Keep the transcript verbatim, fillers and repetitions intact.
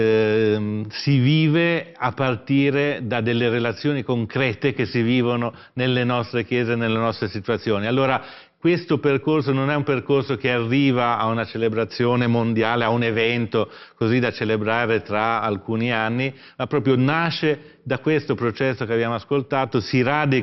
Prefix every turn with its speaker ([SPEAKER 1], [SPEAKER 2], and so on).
[SPEAKER 1] eh, si vive a partire da delle relazioni concrete che si vivono nelle nostre chiese, nelle nostre situazioni. Allora, questo percorso non è un percorso che arriva a una celebrazione mondiale, a un evento così da celebrare tra alcuni anni, ma proprio nasce da questo processo che abbiamo ascoltato, si radica